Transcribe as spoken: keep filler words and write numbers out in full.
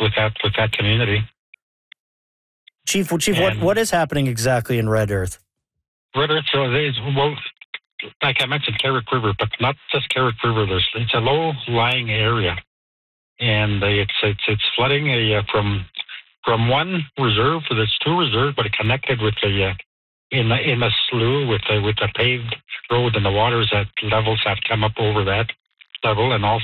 with that with that community. Chief, well, Chief, what, And- what is happening exactly in Red Earth? Red Earth, so there's, well, like I mentioned, Carrick River, but not just Carrick River. There's it's a low-lying area, and uh, it's it's it's flooding a, uh, from from one reserve. There's two reserves, but it connected with the uh, in the in a slough with the with the paved road, and the waters at levels have come up over that level, and also